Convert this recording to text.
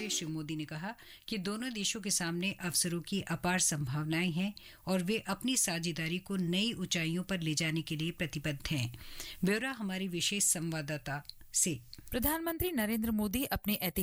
हुए श्री मोदी ने कहा कि दोनों देशों के सामने अवसरों की अपार संभावनाएं हैं और वे अपनी साझेदारी को नई ऊंचाइयों पर ले जाने के लिए प्रतिबद्ध हैं। ब्यौरा हमारी विशेष संवाददाता से। प्रधानमंत्री नरेंद्र मोदी अपने